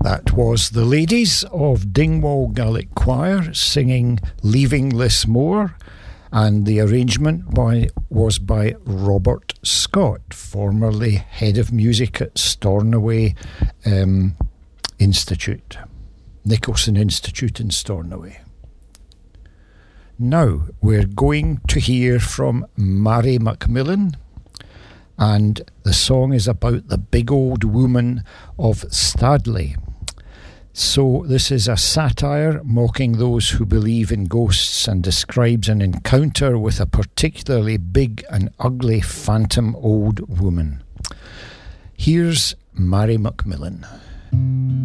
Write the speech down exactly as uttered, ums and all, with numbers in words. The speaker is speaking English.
That was the ladies of Dingwall Gaelic Choir singing Leaving Lismore, and the arrangement by, was by Robert Scott, formerly head of music at Stornoway um, Institute, Nicholson Institute in Stornoway. Now we're going to hear from Mary Macmillan, and the song is about the big old woman of Stadley. So this is a satire mocking those who believe in ghosts and describes an encounter with a particularly big and ugly phantom old woman. Here's Mary Macmillan.